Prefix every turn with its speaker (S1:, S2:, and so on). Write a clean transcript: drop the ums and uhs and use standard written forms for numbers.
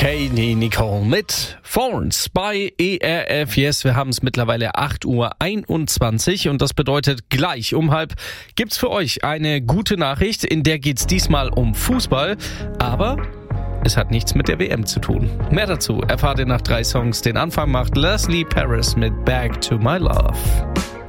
S1: Katie Nicole mit Thorns bei ERF. Yes, wir haben es mittlerweile 8:21 Uhr und das bedeutet, gleich um 12:30 gibt's für euch eine gute Nachricht, in der geht's diesmal um Fußball, aber es hat nichts mit der WM zu tun. Mehr dazu erfahrt ihr nach 3 Songs. Den Anfang macht Leslie Paris mit Back to My Love.